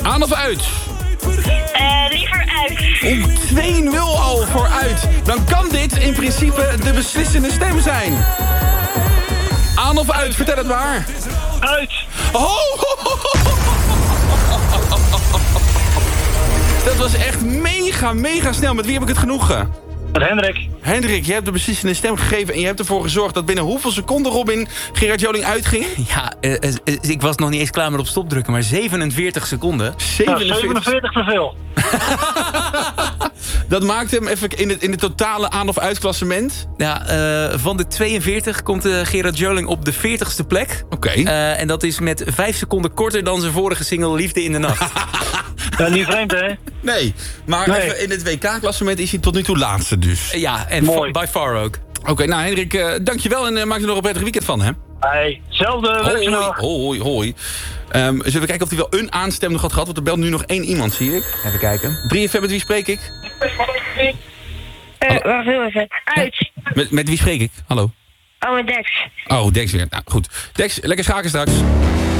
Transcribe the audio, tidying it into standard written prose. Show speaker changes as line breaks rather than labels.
Aan of uit?
Liever uit.
2-0 al voor uit. Dan kan dit in principe de beslissende stem zijn. Aan of uit? Vertel het maar.
Uit.
Oh! Dat was echt mega snel. Met wie heb ik het genoegen?
Met Hendrik.
Hendrik, jij hebt de beslissende stem gegeven... en je hebt ervoor gezorgd dat binnen hoeveel seconden, Robin... Gerard Joling uitging?
Ja, ik was nog niet eens klaar met op stop drukken, maar 47 seconden.
47 te veel.
Dat maakt hem even in het totale aan- of uitklassement.
Ja, van de 42 komt Gerard Joling op de 40ste plek.
Oké.
En dat is met 5 seconden korter dan zijn vorige single Liefde in de Nacht.
Ja, niet vreemd, hè?
Nee, maar
Nee.
Even in het WK-klassement is hij tot nu toe laatste dus.
Ja, en
Mooi.
by far ook.
Oké, nou Hendrik, dankjewel en maak er nog een prettig weekend van, hè?
Hey, zelfde week nog.
Hoi. Zullen we kijken of hij wel een aanstem nog had gehad? Want er belt nu nog 1 iemand, zie ik.
Even kijken.
3FM, met wie spreek ik?
Wacht heel even. Uit.
Met wie spreek ik? Hallo?
Oh, met Dex.
Oh, Dex weer. Nou, goed. Dex, lekker schaken straks.